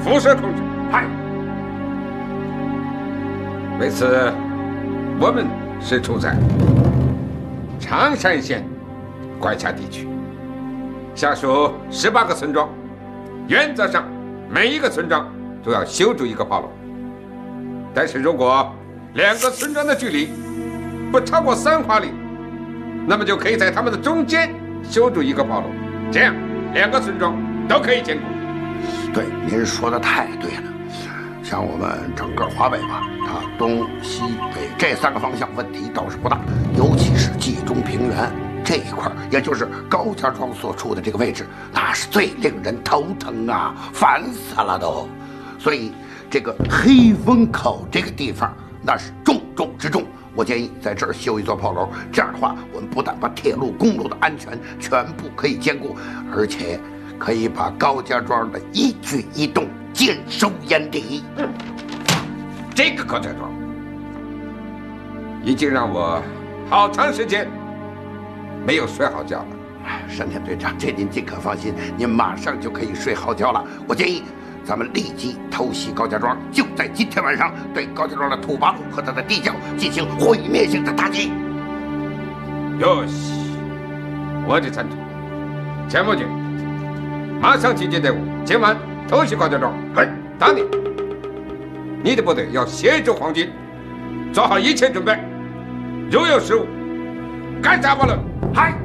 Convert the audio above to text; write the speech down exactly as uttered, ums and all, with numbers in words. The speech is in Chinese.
辐射控制。 嗨。 为此，我们是处在常山县管辖地区，下属十八个村庄，原则上每一个村庄都要修筑一个炮楼。但是如果两个村庄的距离不超过三华里，那么就可以在他们的中间修筑一个炮楼，这样两个村庄都可以兼顾。 对，您说的太对了。像我们整个华北吧，它东西北这三个方向问题倒是不大，尤其是冀中平原这一块，也就是高家庄所处的这个位置，那是最令人头疼啊，烦死了都。所以这个黑风口这个地方，那是重中之重。我建议在这儿修一座炮楼，这样的话，我们不但把铁路、公路的安全全部可以兼顾，而且可以把高家庄的一举一动尽收眼底。 嗯，这个高家庄已经让我好长时间没有睡好觉了。 山田队长，这您尽可放心，您马上就可以睡好觉了。我建议咱们立即偷袭高家庄，就在今天晚上对高家庄的土八路和他的地窖进行毁灭性的打击。 哟西，我的赞同。前锋军，马上集结队伍，今晚偷袭高家庄。 嘿， 当你，你的部队要协助皇军，做好一切准备，如有失误，干杀不论。 嗨。